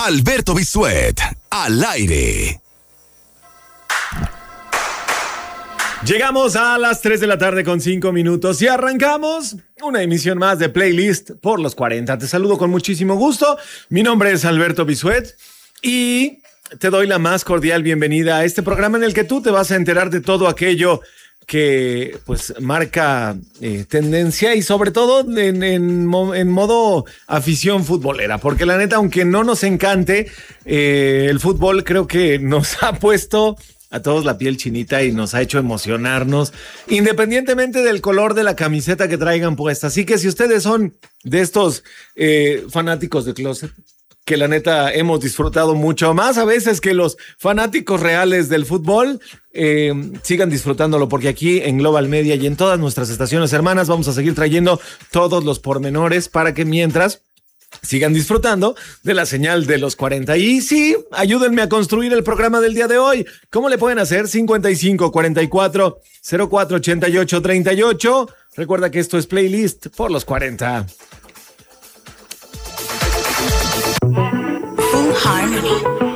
Alberto Bisuet, al aire. Llegamos a las 3 de la tarde con 5 minutos y arrancamos una emisión más de Playlist por los 40. Te saludo con muchísimo gusto. Mi nombre es Alberto Bisuet y te doy la más cordial bienvenida a este programa en el que tú te vas a enterar de todo aquello que pues marca tendencia y sobre todo en modo afición futbolera, porque la neta, aunque no nos encante el fútbol, creo que nos ha puesto a todos la piel chinita y nos ha hecho emocionarnos, independientemente del color de la camiseta que traigan puesta. Así que si ustedes son de estos fanáticos de closet, que la neta hemos disfrutado mucho más a veces que los fanáticos reales del fútbol, sigan disfrutándolo, porque aquí en Global Media y en todas nuestras estaciones hermanas vamos a seguir trayendo todos los pormenores para que mientras sigan disfrutando de la señal de los 40. Y sí, ayúdenme a construir el programa del día de hoy. ¿Cómo le pueden hacer? 55 44 04 88 38. Recuerda que esto es Playlist por los 40. Full Harmony.